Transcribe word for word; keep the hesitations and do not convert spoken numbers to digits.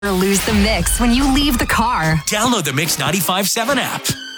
Lose the mix when you leave the car. Download the Mix ninety-five point seven app.